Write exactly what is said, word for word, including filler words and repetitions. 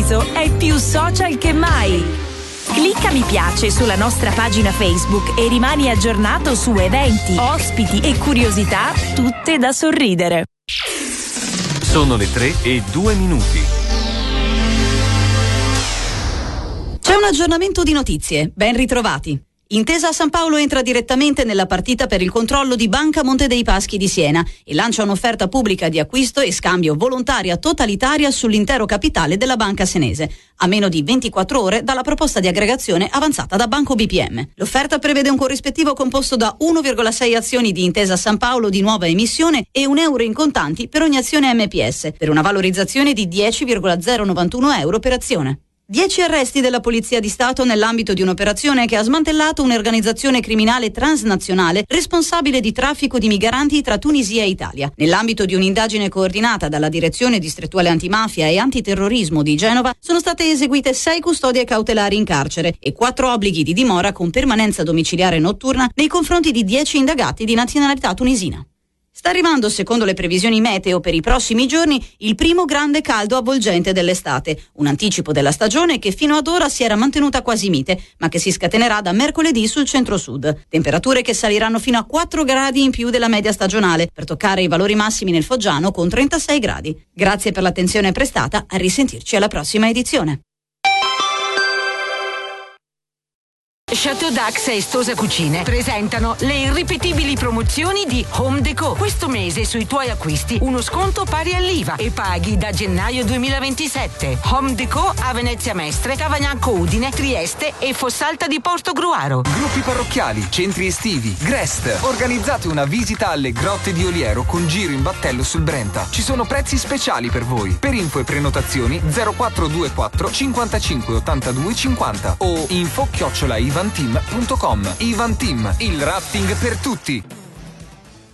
Treviso è più social che mai. Clicca mi piace sulla nostra pagina Facebook e rimani aggiornato su eventi, ospiti e curiosità, tutte da sorridere. Sono le tre e due minuti. C'è un aggiornamento di notizie. Ben ritrovati. Intesa San Paolo entra direttamente nella partita per il controllo di Banca Monte dei Paschi di Siena e lancia un'offerta pubblica di acquisto e scambio volontaria totalitaria sull'intero capitale della banca senese, a meno di ventiquattro ore dalla proposta di aggregazione avanzata da Banco B P M. L'offerta prevede un corrispettivo composto da uno virgola sei azioni di Intesa San Paolo di nuova emissione e un euro in contanti per ogni azione M P S, per una valorizzazione di dieci virgola zero novantuno euro per azione. Dieci arresti della Polizia di Stato nell'ambito di un'operazione che ha smantellato un'organizzazione criminale transnazionale responsabile di traffico di migranti tra Tunisia e Italia. Nell'ambito di un'indagine coordinata dalla Direzione Distrettuale Antimafia e Antiterrorismo di Genova sono state eseguite sei custodie cautelari in carcere e quattro obblighi di dimora con permanenza domiciliare notturna nei confronti di dieci indagati di nazionalità tunisina. Sta arrivando, secondo le previsioni meteo per i prossimi giorni, il primo grande caldo avvolgente dell'estate, un anticipo della stagione che fino ad ora si era mantenuta quasi mite, ma che si scatenerà da mercoledì sul centro-sud. Temperature che saliranno fino a quattro gradi in più della media stagionale, per toccare i valori massimi nel Foggiano con trentasei gradi. Grazie per l'attenzione prestata, a risentirci alla prossima edizione. Chateau Dax e Stosa Cucine presentano le irripetibili promozioni di Home Deco. Questo mese sui tuoi acquisti uno sconto pari all'I V A e paghi da gennaio duemilaventisette. Home Deco a Venezia Mestre, Cavagnacco Udine, Trieste e Fossalta di Portogruaro. Gruppi parrocchiali, centri estivi, Grest. Organizzate una visita alle Grotte di Oliero con giro in battello sul Brenta. Ci sono prezzi speciali per voi. Per info e prenotazioni zero quattro due quattro cinquantacinque ottantadue cinquanta o info chiocciola ivanteam punto com. Ivan Team, il rafting per tutti.